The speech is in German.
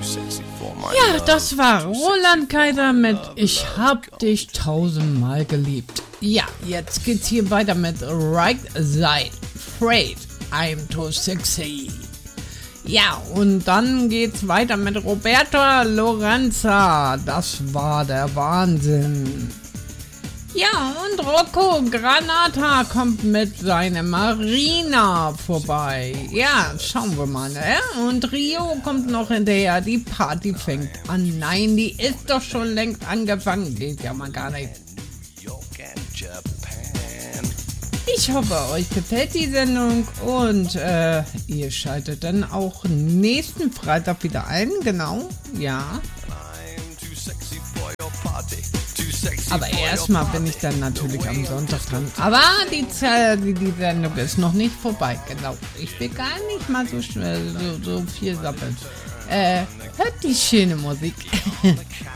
Ja, das war Roland Kaiser mit Ich hab dich 1000-mal geliebt. Ja, jetzt geht's hier weiter mit Right Side, Afraid, I'm too sexy. Ja, und dann geht's weiter mit Roberto Lorenza. Das war der Wahnsinn. Ja, und Rocco Granata kommt mit seiner Marina vorbei. Ja, schauen wir mal, ne? Und Rio kommt noch hinterher. Die Party fängt an. Nein, die ist doch schon längst angefangen. Geht ja mal gar nicht. Ich hoffe, euch gefällt die Sendung und ihr schaltet dann auch nächsten Freitag wieder ein, genau, ja. Aber erstmal bin ich dann natürlich am Sonntag dran. Aber die Sendung ist noch nicht vorbei, genau. Ich will gar nicht mal so schnell so viel sappeln. Hört die schöne Musik.